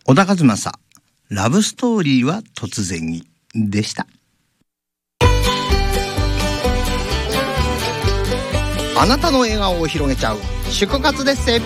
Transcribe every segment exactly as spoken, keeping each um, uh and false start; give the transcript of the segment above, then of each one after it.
小田和正、ラブストーリーは突然にでした。あなたの笑顔を広げちゃう祝活ですせ。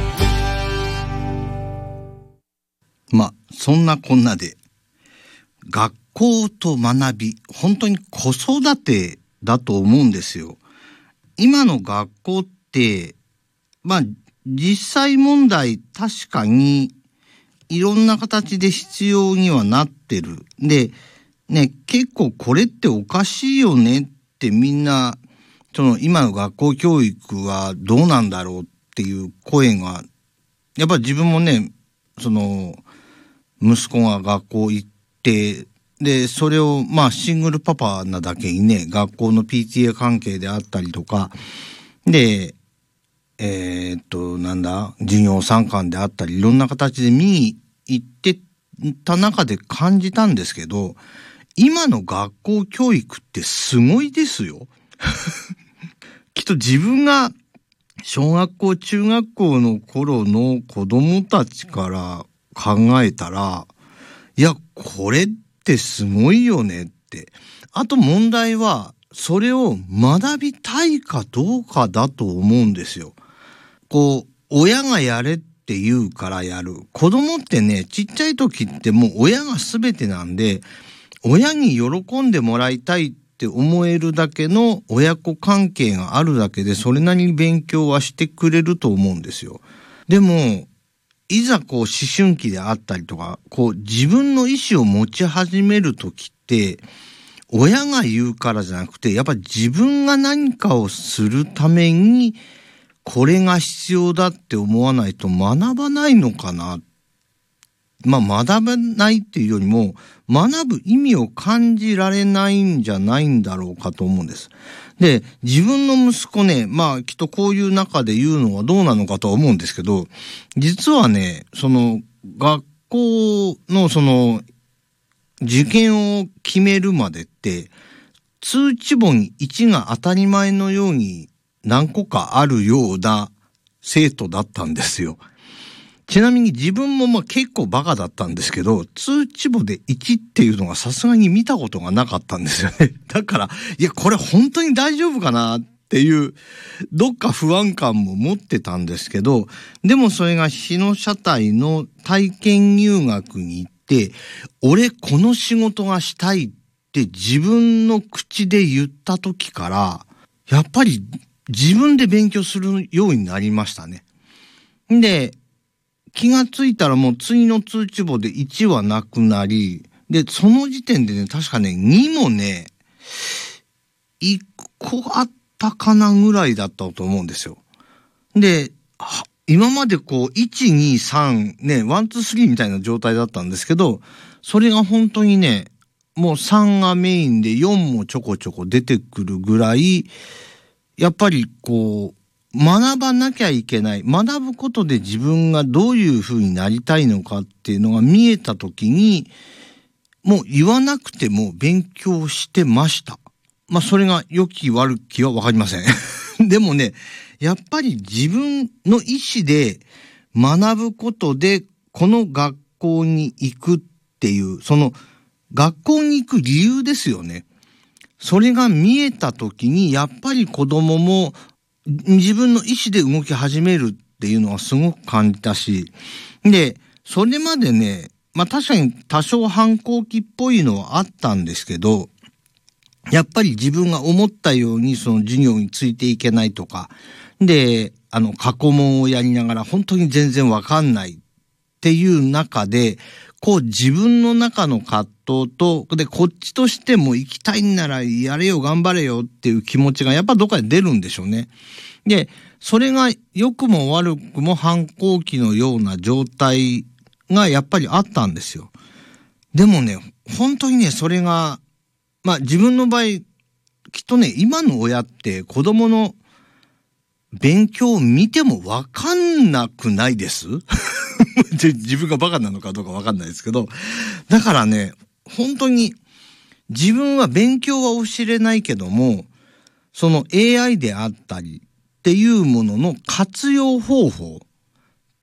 まあそんなこんなで学校と学び、本当に子育てだと思うんですよ。今の学校ってまあ実際問題確かにいろんな形で必要にはなってる。でね、結構これっておかしいよねってみんなその今の学校教育はどうなんだろうっていう声がやっぱり自分もね、その息子が学校行ってでそれをまあシングルパパなだけにね、学校の ピーティーエー 関係であったりとかでえー、っとなんだ授業参観であったりいろんな形で見に行ってた中で感じたんですけど、今の学校教育ってすごいですよ。きっと自分が小学校中学校の頃の子供たちから考えたら、いやこれってすごいよねって。あと問題はそれを学びたいかどうかだと思うんですよ。こう親がやれって言うからやる。子供ってね、ちっちゃい時ってもう親が全てなんで、親に喜んでもらいたいって思えるだけの親子関係があるだけでそれなりに勉強はしてくれると思うんですよ。でもいざこう思春期であったりとか、こう自分の意思を持ち始める時って親が言うからじゃなくて、やっぱり自分が何かをするためにこれが必要だって思わないと学ばないのかな。まあ学ばないっていうよりも学ぶ意味を感じられないんじゃないんだろうかと思うんです。で、自分の息子ね、まあきっとこういう中で言うのはどうなのかとは思うんですけど、実はね、その学校のその受験を決めるまでって通知簿にいちが当たり前のように何個かあるような生徒だったんですよ。ちなみに自分もまあ結構バカだったんですけど、通知簿でいちっていうのがさすがに見たことがなかったんですよね。だから、いやこれ本当に大丈夫かなっていうどっか不安感も持ってたんですけど、でもそれが日野車体の体験入学に行って、俺この仕事がしたいって自分の口で言った時から、やっぱり自分で勉強するようになりましたね。で、気がついたらもう次の通知簿でいちはなくなり、で、その時点でね、確かね、にもね、いっこあったかなぐらいだったと思うんですよ。で、今までこう、いち、に、さん、ね、ワン、ツー、スリーみたいな状態だったんですけど、それが本当にね、もうさんがメインでよんもちょこちょこ出てくるぐらい、やっぱりこう学ばなきゃいけない、学ぶことで自分がどういう風になりたいのかっていうのが見えた時に、もう言わなくても勉強してました。まあそれが良き悪きは分かりません。でもね、やっぱり自分の意思で学ぶことでこの学校に行くっていう、その学校に行く理由ですよね。それが見えた時にやっぱり子供も自分の意思で動き始めるっていうのはすごく感じたし、でそれまでね、まあ確かに多少反抗期っぽいのはあったんですけど、やっぱり自分が思ったようにその授業についていけないとかで、あの過去問をやりながら本当に全然わかんないっていう中で、こう自分の中の葛藤と、でこっちとしても行きたいんならやれよ頑張れよっていう気持ちがやっぱどっかで出るんでしょうね。でそれが良くも悪くも反抗期のような状態がやっぱりあったんですよ。でもね、本当にね、それがまあ自分の場合きっとね、今の親って子供の勉強を見ても分かんなくないです自分がバカなのかどうか分かんないですけど、だからね、本当に自分は勉強は教えないけども、その エーアイ であったりっていうものの活用方法っ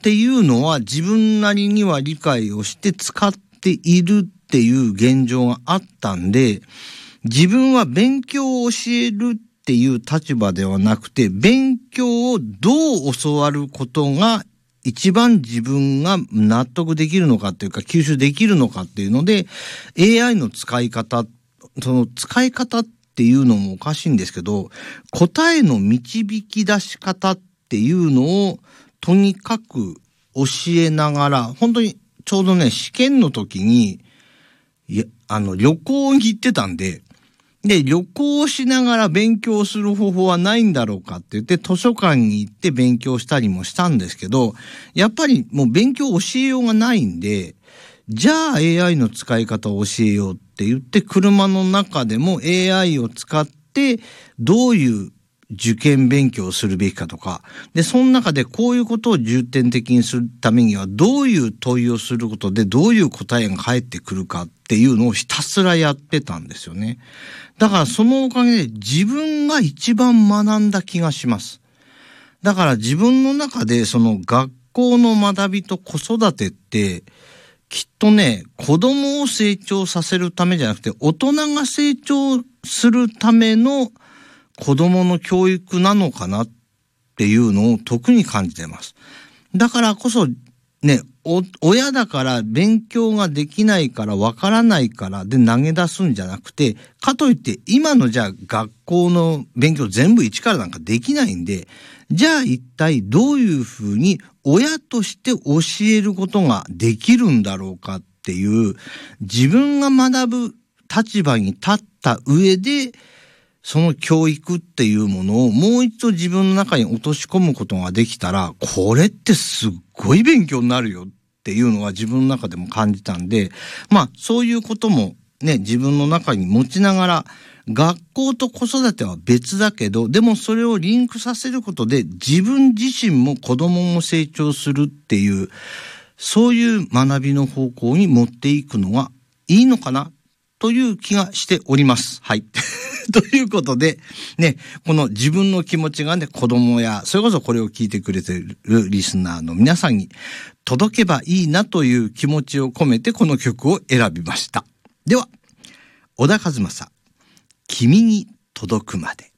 っていうのは自分なりには理解をして使っているっていう現状があったんで、自分は勉強を教えるっていう立場ではなくて、勉強をどう教わることが一番自分が納得できるのかっていうか吸収できるのかっていうので、 エーアイ の使い方、その使い方っていうのもおかしいんですけど、答えの導き出し方っていうのをとにかく教えながら、本当にちょうどね、試験の時に、いや、あの、旅行に行ってたんで、で、旅行をしながら勉強する方法はないんだろうかって言って図書館に行って勉強したりもしたんですけど、やっぱりもう勉強教えようがないんで、じゃあ エーアイ の使い方を教えようって言って車の中でも エーアイ を使ってどういう受験勉強をするべきかとか、で、その中でこういうことを重点的にするためにはどういう問いをすることでどういう答えが返ってくるかっていうのをひたすらやってたんですよね。だからそのおかげで自分が一番学んだ気がします。だから自分の中でその学校の学びと子育てってきっとね、子供を成長させるためじゃなくて大人が成長するための子供の教育なのかなっていうのを特に感じてます。だからこそね、お親だから勉強ができないからわからないからで投げ出すんじゃなくて、かといって今のじゃあ学校の勉強全部一からなんかできないんで、じゃあ一体どういうふうに親として教えることができるんだろうかっていう、自分が学ぶ立場に立った上でその教育っていうものをもう一度自分の中に落とし込むことができたら、これってすっごい勉強になるよっていうのは自分の中でも感じたんで、まあそういうこともね、自分の中に持ちながら、学校と子育ては別だけど、でもそれをリンクさせることで自分自身も子供も成長するっていう、そういう学びの方向に持っていくのがいいのかなという気がしております。はい。ということで、ね、この自分の気持ちがね、子供や、それこそこれを聞いてくれているリスナーの皆さんに届けばいいなという気持ちを込めてこの曲を選びました。では、小田和正、君に届くまで。